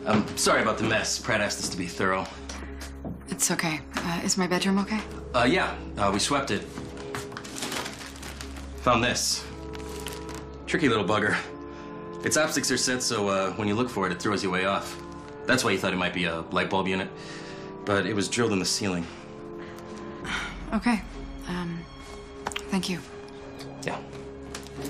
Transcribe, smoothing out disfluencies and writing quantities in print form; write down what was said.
I'm sorry about the mess. Pratt asked us to be thorough. It's okay. Is my bedroom okay? Yeah. We swept it. Found this. Tricky little bugger. Its optics are set so when you look for it, it throws you way off. That's why you thought it might be a light bulb unit. But it was drilled in the ceiling. Okay. Thank you. Yeah.